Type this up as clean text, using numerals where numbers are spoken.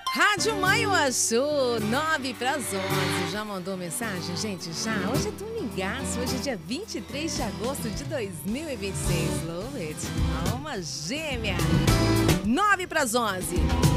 Rádio Manhuaçu, 9 para as 11. Já mandou mensagem, gente? Já? Hoje é domingaço, hoje é dia 23 de agosto de 2026. Love it. Alma gêmea. 9 para as 11.